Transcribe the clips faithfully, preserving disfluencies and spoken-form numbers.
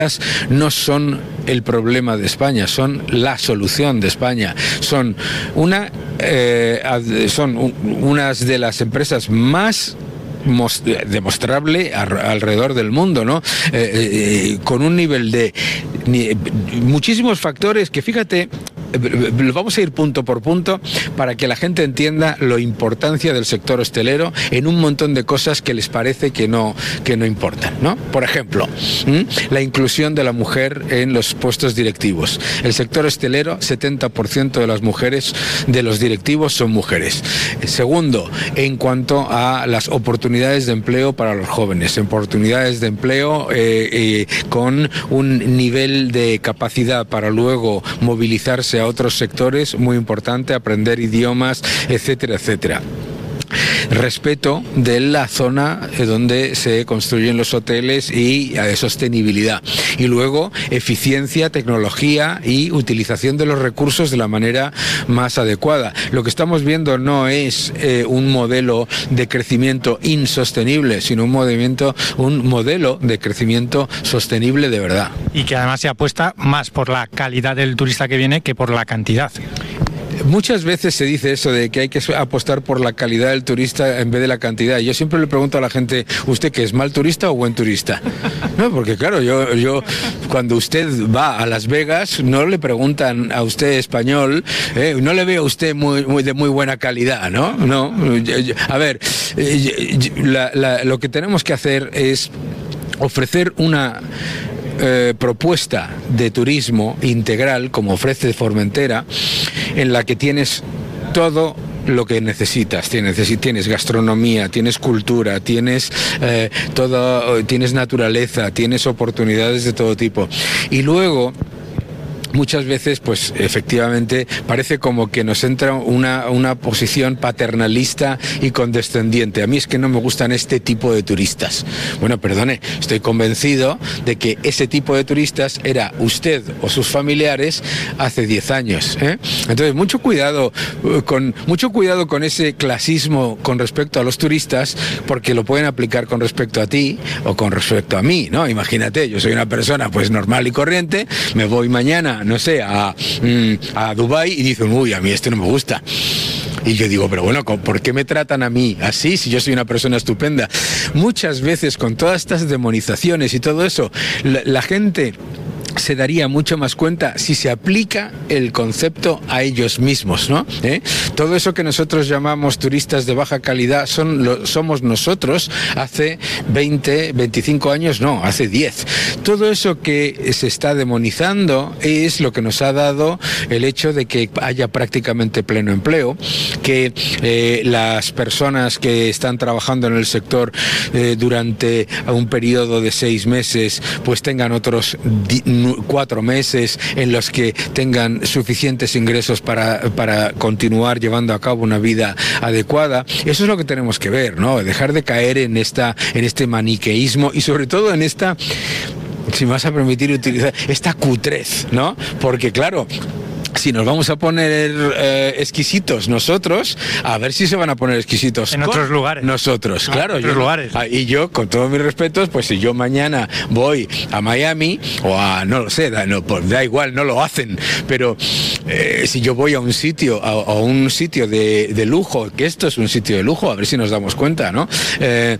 no son el problema de España, son la solución de España. Son una eh, son un, unas de las empresas más demostrable alrededor del mundo, ¿no? Eh, eh, con un nivel de ni, muchísimos factores que, fíjate, vamos a ir punto por punto para que la gente entienda la importancia del sector hostelero en un montón de cosas que les parece que no, que no importan, ¿no? Por ejemplo, ¿m? la inclusión de la mujer en los puestos directivos. El sector hostelero, setenta por ciento de las mujeres de los directivos son mujeres. Segundo, en cuanto a las oportunidades de empleo para los jóvenes, oportunidades de empleo eh, eh, con un nivel de capacidad para luego movilizarse a otros sectores, muy importante, aprender idiomas, etcétera, etcétera. Respeto de la zona donde se construyen los hoteles y eh, sostenibilidad. Y luego eficiencia, tecnología y utilización de los recursos de la manera más adecuada. Lo que estamos viendo no es eh, un modelo de crecimiento insostenible, sino un movimiento, un modelo de crecimiento sostenible de verdad. Y que además se apuesta más por la calidad del turista que viene que por la cantidad. Muchas veces se dice eso de que hay que apostar por la calidad del turista en vez de la cantidad. Yo siempre le pregunto a la gente, ¿usted qué es, mal turista o buen turista? No, porque claro, yo, yo cuando usted va a Las Vegas no le preguntan a usted español, eh, no le veo a usted muy, muy de muy buena calidad, ¿no? No. A ver, la, la, lo que tenemos que hacer es ofrecer una Eh, propuesta de turismo integral, como ofrece Formentera, en la que tienes todo lo que necesitas. Tienes, tienes gastronomía, tienes cultura, tienes eh, todo, tienes naturaleza, tienes oportunidades de todo tipo. Y luego, muchas veces, pues efectivamente, parece como que nos entra una, una posición paternalista y condescendiente. A mí es que no me gustan este tipo de turistas. Bueno, perdone, estoy convencido de que ese tipo de turistas era usted o sus familiares hace diez años, ¿eh? Entonces, mucho cuidado con, mucho cuidado con ese clasismo con respecto a los turistas, porque lo pueden aplicar con respecto a ti o con respecto a mí, ¿no? Imagínate, yo soy una persona pues normal y corriente, me voy mañana no sé, a, a Dubái y dicen, uy, a mí este no me gusta. Y yo digo, pero bueno, ¿por qué me tratan a mí así si yo soy una persona estupenda? Muchas veces con todas estas demonizaciones y todo eso, la, la gente se daría mucho más cuenta si se aplica el concepto a ellos mismos, ¿no? ¿Eh? Todo eso que nosotros llamamos turistas de baja calidad son lo, somos nosotros hace veinte, veinticinco años, no, hace diez. Todo eso que se está demonizando es lo que nos ha dado el hecho de que haya prácticamente pleno empleo, que eh, las personas que están trabajando en el sector eh, durante un periodo de seis meses pues tengan otros cuatro meses en los que tengan suficientes ingresos para, para continuar llevando a cabo una vida adecuada. Eso es lo que tenemos que ver, ¿no? Dejar de caer en esta, en este maniqueísmo y sobre todo en esta, si me vas a permitir utilizar, esta cutrez, ¿no? Porque claro, si nos vamos a poner eh, exquisitos nosotros, a ver si se van a poner exquisitos en otros lugares. Nosotros, ah, claro. Otros yo, lugares. Y yo, con todos mis respetos, pues si yo mañana voy a Miami o a, no lo sé, da, no, pues da igual, no lo hacen, pero eh, si yo voy a un sitio, a, a un sitio de, de lujo, que esto es un sitio de lujo, a ver si nos damos cuenta, ¿no? Eh,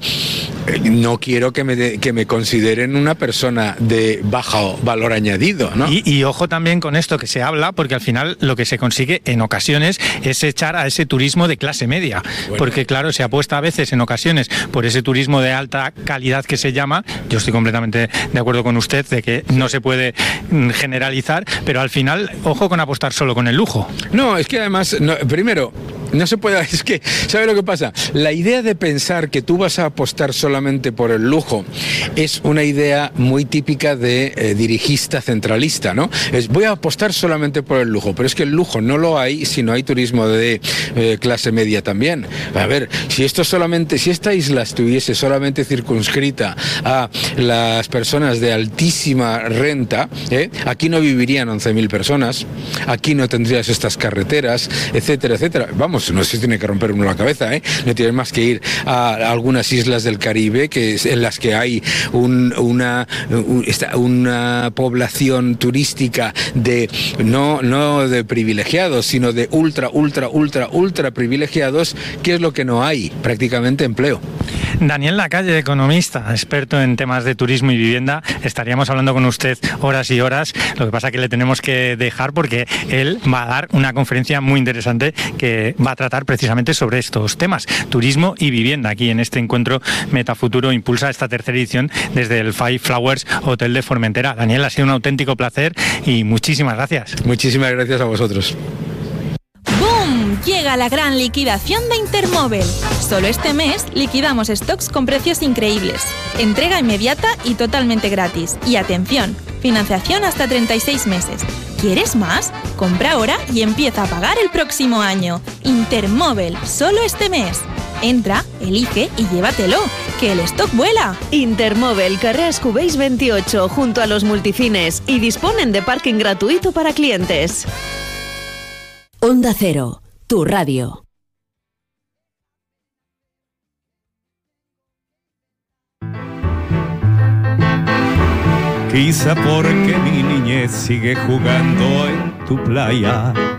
no quiero que me, de, que me consideren una persona de bajo valor añadido, ¿no? Y, y ojo también con esto que se habla, porque al final lo que se consigue en ocasiones es echar a ese turismo de clase media, bueno. Porque claro, se apuesta a veces en ocasiones por ese turismo de alta calidad que se llama. Yo estoy completamente de acuerdo con usted de que no se puede generalizar, pero al final, ojo con apostar solo con el lujo. No, es que además, no, primero, no se puede, es que, ¿sabe lo que pasa? La idea de pensar que tú vas a apostar solamente por el lujo es una idea muy típica de eh, dirigista centralista, ¿no? Es, voy a apostar solamente por el lujo, pero es que el lujo no lo hay si no hay turismo de eh, clase media también. A ver, si esto solamente, si esta isla estuviese solamente circunscrita a las personas de altísima renta, ¿eh? Aquí no vivirían once mil personas, aquí no tendrías estas carreteras, etcétera, etcétera. Vamos, vamos, no se tiene que romper uno la cabeza, ¿eh? No tiene más que ir a algunas islas del Caribe que es, en las que hay un, una, un, una población turística de no, no de privilegiados, sino de ultra, ultra, ultra, ultra privilegiados, que es lo que no hay, prácticamente empleo. Daniel Lacalle, economista, experto en temas de turismo y vivienda. Estaríamos hablando con usted horas y horas, lo que pasa es que le tenemos que dejar porque él va a dar una conferencia muy interesante que va a tratar precisamente sobre estos temas, turismo y vivienda, aquí en este encuentro Metafuturo Impulsa, esta tercera edición desde el Five Flowers Hotel de Formentera. Daniel, ha sido un auténtico placer y muchísimas gracias. Muchísimas gracias a vosotros. ¡Boom! Llega la gran liquidación de Intermóvil. Solo este mes liquidamos stocks con precios increíbles. Entrega inmediata y totalmente gratis. Y atención, financiación hasta treinta y seis meses. ¿Quieres más? Compra ahora y empieza a pagar el próximo año. Intermóvil, solo este mes. Entra, elige y llévatelo, que el stock vuela. Intermóvil, carrer Cubéis veintiocho, junto a los multicines, y disponen de parking gratuito para clientes. Onda Cero, tu radio. Quizá porque mi niñez sigue jugando en tu playa.